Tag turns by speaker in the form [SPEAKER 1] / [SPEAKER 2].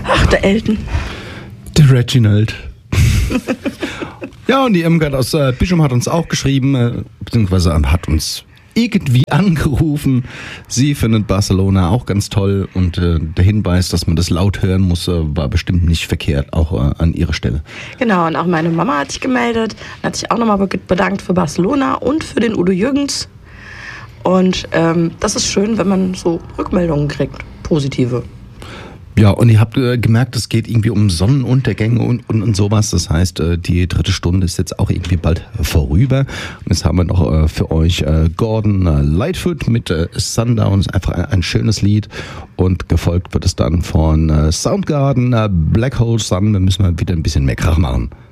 [SPEAKER 1] Ach, der Elton.
[SPEAKER 2] Der Reginald. Ja, und die Irmgard aus Bischum hat uns auch geschrieben, beziehungsweise hat uns irgendwie angerufen. Sie findet Barcelona auch ganz toll und der Hinweis, dass man das laut hören muss, war bestimmt nicht verkehrt, auch an ihrer Stelle.
[SPEAKER 1] Genau, und auch meine Mama hat sich gemeldet, hat sich auch nochmal bedankt für Barcelona und für den Udo Jürgens. Und das ist schön, wenn man so Rückmeldungen kriegt, positive.
[SPEAKER 2] Ja, und ihr habt gemerkt, es geht irgendwie um Sonnenuntergänge und sowas. Das heißt, die 3. Stunde ist jetzt auch irgendwie bald vorüber. Und jetzt haben wir noch für euch Gordon Lightfoot mit Sundown. Das ist einfach ein schönes Lied. Und gefolgt wird es dann von Soundgarden, Black Hole Sun. Da müssen wir wieder ein bisschen mehr Krach machen.